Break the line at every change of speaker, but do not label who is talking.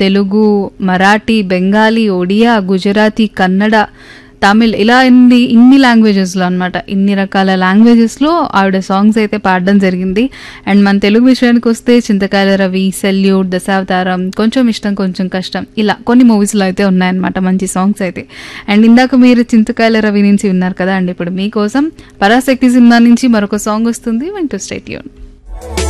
తెలుగు, మరాఠీ, బెంగాలీ, ఒడియా, గుజరాతీ, కన్నడ, తమిళ్ ఇలా ఇన్ని లాంగ్వేజెస్లో అనమాట. ఇన్ని రకాల లాంగ్వేజెస్లో ఆవిడ సాంగ్స్ అయితే పాడడం జరిగింది. అండ్ మన తెలుగు విషయానికి వస్తే చింతకాయల రవి, సెల్యూట్, దశావతారం, కొంచెం ఇష్టం కొంచెం కష్టం, ఇలా కొన్ని మూవీస్లో అయితే ఉన్నాయన్నమాట మంచి సాంగ్స్ అయితే. అండ్ ఇందాక మీరు చింతకాయల రవి నుంచి విన్నారు కదా అండి, ఇప్పుడు మీకోసం పరాశక్తి సినిమా నుంచి మరొక సాంగ్ వస్తుంది. వింటూ స్టే ట్యూన్.